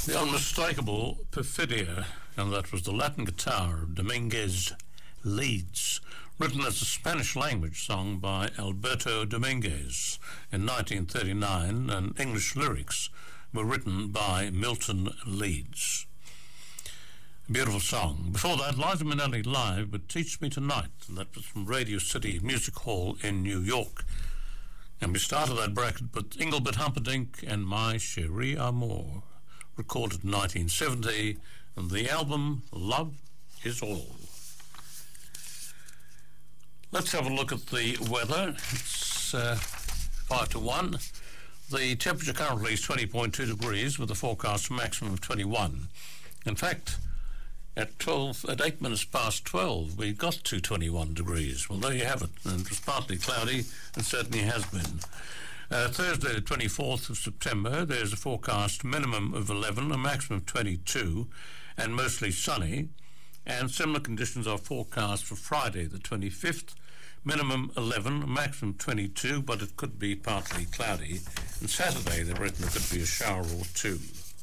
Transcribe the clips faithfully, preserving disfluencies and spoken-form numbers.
The unmistakable Perfidia, and that was the Latin guitar of Dominguez Leeds, written as a Spanish language song by Alberto Dominguez in nineteen thirty-nine, and English lyrics were written by Milton Leeds. A beautiful song. Before that, Liza Minnelli live with Teach Me Tonight, and that was from Radio City Music Hall in New York. And we started that bracket with Engelbert Humperdinck and My Cherie Amour, recorded in nineteen seventy, and the album Love Is All. Let's have a look at the weather. It's uh, five to one. The temperature currently is twenty point two degrees with a forecast maximum of twenty-one. In fact, at twelve, at eight minutes past twelve, we got to twenty-one degrees. Well, there you have it. And it was partly cloudy, and certainly has been. Uh, Thursday, the twenty-fourth of September, there's a forecast minimum of eleven, a maximum of twenty-two, and mostly sunny. And similar conditions are forecast for Friday, the twenty-fifth, minimum eleven, a maximum twenty-two, but it could be partly cloudy. And Saturday, they've written there could be a shower or two.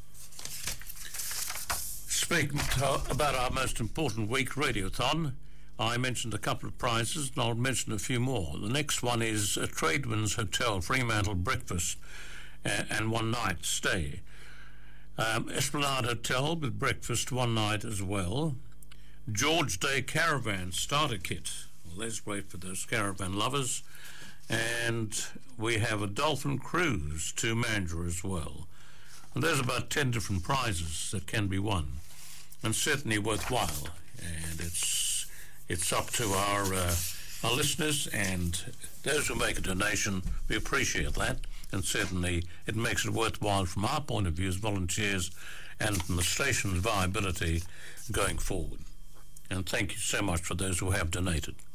Speaking to, about our most important week, Radiothon, I mentioned a couple of prizes, and I'll mention a few more. The next one is a Tradesman's Hotel Fremantle breakfast uh, and one night stay. Um, Esplanade Hotel with breakfast one night as well. George Day Caravan starter kit. Well, that's great for those caravan lovers. And we have a Dolphin Cruise to Mandurah as well. And there's about ten different prizes that can be won, and certainly worthwhile. And it's It's up to our uh, our listeners and those who make a donation. We appreciate that, and certainly it makes it worthwhile from our point of view as volunteers and from the station's viability going forward. And thank you so much for those who have donated.